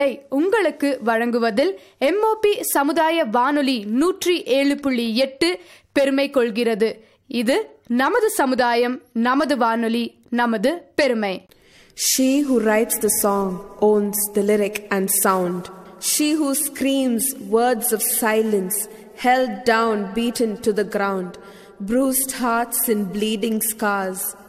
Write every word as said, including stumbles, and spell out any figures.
உங்களுக்கு வழங்குவதில் எம்ஓபி சமுதாய வானொலி நூற்றி ஏழு புள்ளி எட்டு பெருமை கொள்கிறது. இது நமது சமுதாயம், நமது வானொலி, நமது பெருமை. She who writes the song owns the lyric and sound. She who screams words of silence, held down, beaten to the ground, bruised hearts and bleeding scars.